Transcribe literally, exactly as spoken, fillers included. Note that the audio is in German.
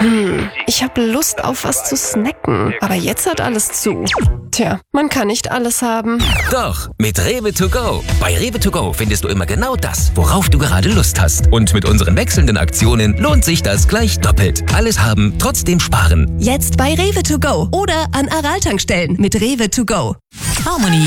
Hm, ich habe Lust auf was zu snacken, aber jetzt hat alles zu. Tja, man kann nicht alles haben. Doch, mit Rewe to go. Bei Rewe to go findest du immer genau das, worauf du gerade Lust hast. Und mit unseren wechselnden Aktionen lohnt sich das gleich doppelt. Alles haben, trotzdem sparen. Jetzt bei Rewe to go oder an Aral-Tankstellen mit Rewe to go. Harmony.